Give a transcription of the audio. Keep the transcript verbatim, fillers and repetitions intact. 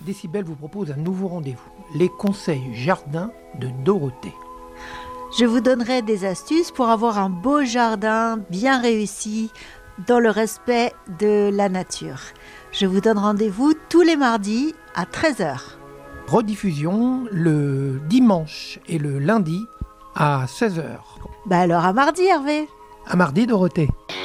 Décibel vous propose un nouveau rendez-vous. Les conseils jardin de Dorothée. Je vous donnerai des astuces pour avoir un beau jardin bien réussi dans le respect de la nature. Je vous donne rendez-vous tous les mardis à treize heures. Rediffusion le dimanche et le lundi à seize heures. Bah alors à mardi Hervé. À mardi Dorothée.